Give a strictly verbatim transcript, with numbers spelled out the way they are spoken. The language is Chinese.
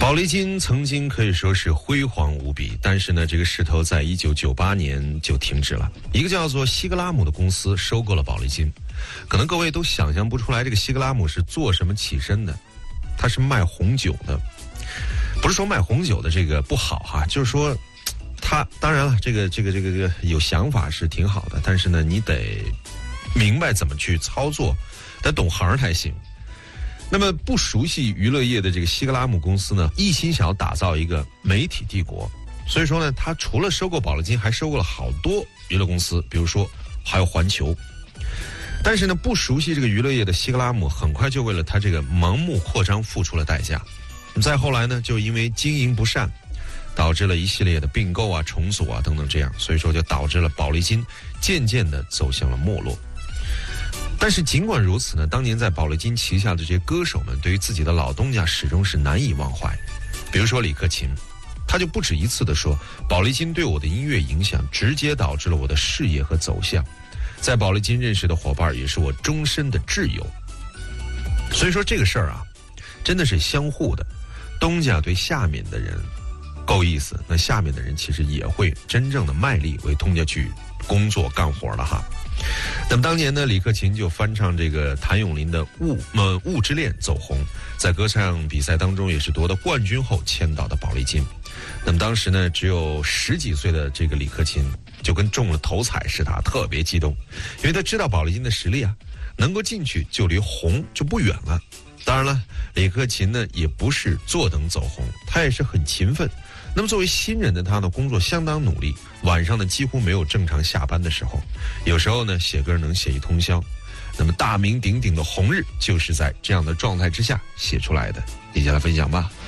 宝丽金曾经可以说是辉煌无比，但是呢，这个势头在一九九八年就停止了。一个叫做西格拉姆的公司收购了宝丽金，可能各位都想象不出来，这个西格拉姆是做什么起身的？它是卖红酒的，不是说卖红酒的这个不好哈，就是说，他当然了，这个这个这个这个有想法是挺好的，但是呢，你得明白怎么去操作，得懂行才行。那么不熟悉娱乐业的这个西格拉姆公司呢，一心想要打造一个媒体帝国，所以说呢，他除了收购宝丽金，还收购了好多娱乐公司，比如说还有环球。但是呢，不熟悉这个娱乐业的西格拉姆，很快就为了他这个盲目扩张付出了代价。再后来呢，就因为经营不善，导致了一系列的并购啊、重组啊等等这样，所以说就导致了宝丽金渐渐的走向了没落。但是尽管如此呢，当年在宝丽金旗下的这些歌手们对于自己的老东家始终是难以忘怀。比如说李克勤，他就不止一次的说，宝丽金对我的音乐影响直接导致了我的事业和走向，在宝丽金认识的伙伴也是我终身的挚友。所以说这个事儿啊，真的是相互的，东家对下面的人够意思，那下面的人其实也会真正的卖力为东家去工作干活了哈。那么当年呢，李克勤就翻唱这个谭咏麟的《雾呃雾之恋》走红，在歌唱比赛当中也是夺得冠军后签到的宝丽金。那么当时呢，只有十几岁的这个李克勤就跟中了头彩似的，特别激动，因为他知道宝丽金的实力啊，能够进去就离红就不远了。当然了，李克勤呢也不是坐等走红，他也是很勤奋。那么作为新人的他呢，工作相当努力，晚上呢几乎没有正常下班的时候，有时候呢写歌能写一通宵。那么大名鼎鼎的《红日》就是在这样的状态之下写出来的，接下来分享吧。